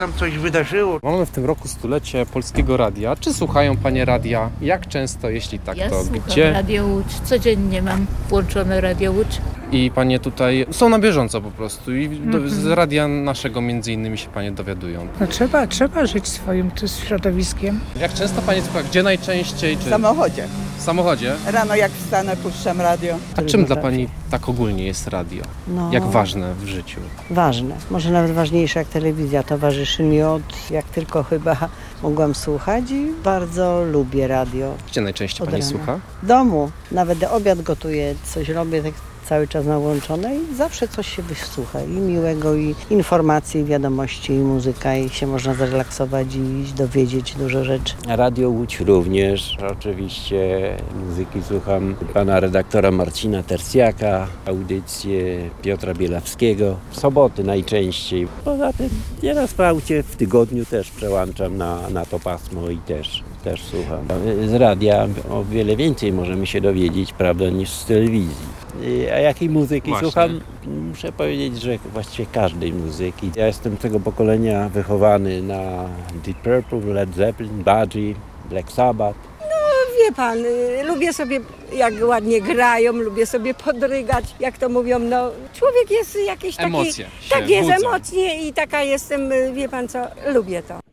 tam coś wydarzyło. Mamy w tym roku stulecie Polskiego Radia. Czy słuchają panie radia? Jak często, jeśli tak, Ja to słucham gdzie? Radio Łódź. Codziennie mam włączone Radio Łódź. I panie tutaj są na bieżąco po prostu i z radia naszego między innymi się panie dowiadują. No trzeba żyć swoim tu środowiskiem. Jak często pani słucha? Gdzie najczęściej? Czy W samochodzie. w samochodzie? Rano jak wstanę, puszczam radio. A czym dla pani tak ogólnie jest radio? No, Jak ważne w życiu? ważne. Może nawet ważniejsze jak telewizja. Towarzyszy mi jak tylko chyba mogłam słuchać i bardzo lubię radio. Gdzie najczęściej Od pani rana. słucha? W domu. Nawet obiad gotuję, coś robię tak cały czas na włączone i zawsze coś się wysłucha. I miłego, i informacji, i wiadomości, i muzyka, i się można zrelaksować i dowiedzieć dużo rzeczy. Radio Łódź również. Oczywiście muzyki słucham pana redaktora Marcina Tercjaka, audycję Piotra Bielawskiego. W soboty najczęściej. Poza tym nieraz w aucie w tygodniu też przełączam na to pasmo i też słucham. Z radia o wiele więcej możemy się dowiedzieć, prawda, niż z telewizji. A jakiej muzyki Właśnie. słucham? Muszę powiedzieć, że właściwie każdej muzyki. Ja jestem tego pokolenia wychowany na Deep Purple, Led Zeppelin, Budgie, Black Sabbath. Wie pan, lubię sobie, jak ładnie grają, lubię sobie podrygać, jak to mówią, no człowiek jest jakiś taki... Emocje się Tak jest, budzą. emocje i taka jestem, wie pan co, lubię to.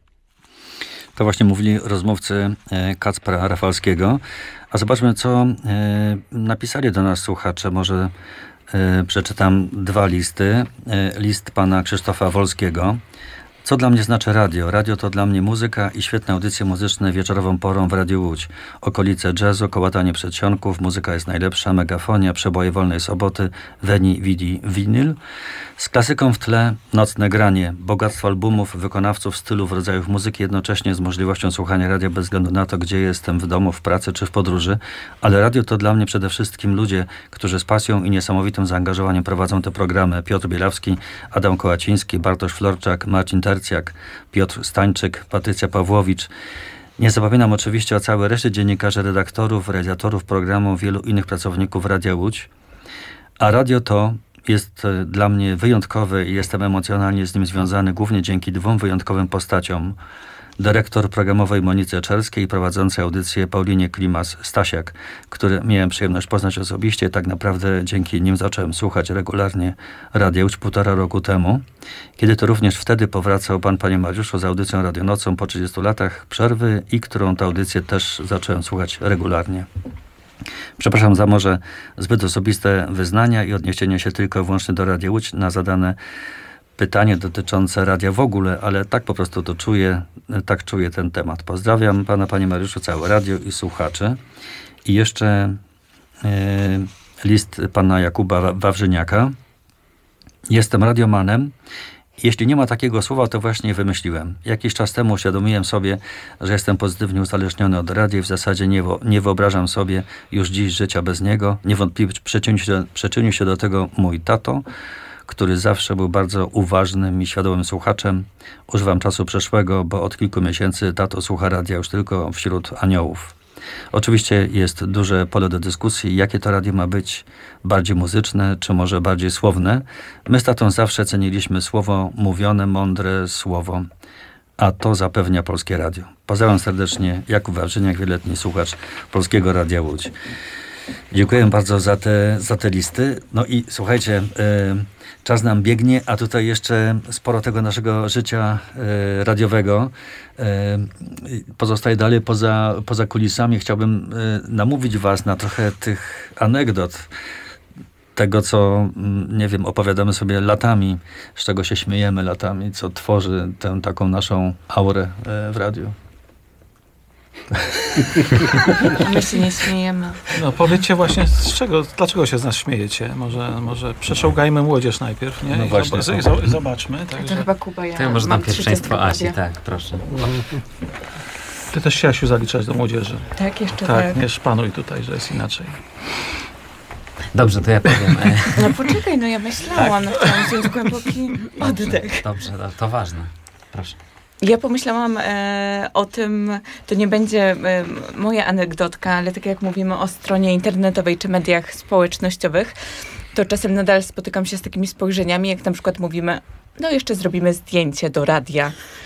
To właśnie mówili rozmówcy Kacpra Rafalskiego. A zobaczmy, co napisali do nas słuchacze. Może przeczytam dwa listy. List pana Krzysztofa Wolskiego. Co dla mnie znaczy radio? Radio to dla mnie muzyka i świetne audycje muzyczne wieczorową porą w Radiu Łódź. Okolice jazzu, kołatanie przedsionków, muzyka jest najlepsza, megafonia, przeboje wolnej soboty, Veni Vidi Vinyl. Z klasyką w tle nocne granie, bogactwo albumów, wykonawców, stylów, rodzajów muzyki, jednocześnie z możliwością słuchania radia bez względu na to, gdzie jestem, w domu, w pracy czy w podróży. Ale radio to dla mnie przede wszystkim ludzie, którzy z pasją i niesamowitym zaangażowaniem prowadzą te programy. Piotr Bielawski, Adam Kołaciński, Bartosz Florczak, Marcin Tercjak, Piotr Stańczyk, Patrycja Pawłowicz. Nie zapominam oczywiście o całej reszcie dziennikarzy, redaktorów, realizatorów programu, wielu innych pracowników Radia Łódź. A radio to jest dla mnie wyjątkowe i jestem emocjonalnie z nim związany głównie dzięki dwóm wyjątkowym postaciom. Dyrektor programowej Monice Czerskiej i prowadzącej audycję Paulinie Klimas-Stasiak, który miałem przyjemność poznać osobiście. Tak naprawdę dzięki nim zacząłem słuchać regularnie Radia Łódź 1,5 roku temu, kiedy to również wtedy powracał pan, panie Mariuszu, z audycją Radionocą po 30 latach przerwy i którą tę audycję też zacząłem słuchać regularnie. Przepraszam za może zbyt osobiste wyznania i odniesienie się tylko i wyłącznie do Radia Łódź na zadane pytanie dotyczące radia w ogóle, ale tak po prostu to czuję, tak czuję ten temat. Pozdrawiam pana, panie Mariuszu, całe radio i słuchaczy. I jeszcze list pana Jakuba Wawrzyniaka. Jestem radiomanem. Jeśli nie ma takiego słowa, to właśnie wymyśliłem. Jakiś czas temu uświadomiłem sobie, że jestem pozytywnie uzależniony od radia i w zasadzie nie wyobrażam sobie już dziś życia bez niego. Niewątpliwie przyczynił się do tego mój tato, który zawsze był bardzo uważnym i świadomym słuchaczem. Używam czasu przeszłego, bo od kilku miesięcy tato słucha radia już tylko wśród aniołów. Oczywiście jest duże pole do dyskusji, jakie to radio ma być, bardziej muzyczne, czy może bardziej słowne. My z tatą zawsze ceniliśmy słowo mówione, mądre słowo, a to zapewnia Polskie Radio. Pozdrawiam serdecznie, Jakub Wawrzyniak, wieloletni słuchacz Polskiego Radia Łódź. Dziękuję bardzo za te listy. No i słuchajcie, czas nam biegnie, a tutaj jeszcze sporo tego naszego życia radiowego pozostaje dalej poza kulisami. Chciałbym namówić was na trochę tych anegdot, tego co, nie wiem, opowiadamy sobie latami, z czego się śmiejemy latami, co tworzy tę taką naszą aurę w radiu. A my się nie śmiejemy. No powiedzcie właśnie, dlaczego się z nas śmiejecie? Może przeczołgajmy młodzież najpierw, nie? No właśnie. I zobaczmy. To chyba Kuba, To ja może dam pierwszeństwo Asi, tak. tak, proszę. Ty też się, Asiu, zaliczać do młodzieży. Tak, jeszcze tak. Nie szpanuj tutaj, że jest inaczej. Dobrze, to ja powiem. No poczekaj, no ja myślałam, no chciałam wziąć głęboki oddech. Dobrze, to ważne. Proszę. Ja pomyślałam o tym, to nie będzie moja anegdotka, ale tak jak mówimy o stronie internetowej czy mediach społecznościowych, to czasem nadal spotykam się z takimi spojrzeniami, jak na przykład mówimy no jeszcze zrobimy zdjęcie do radia.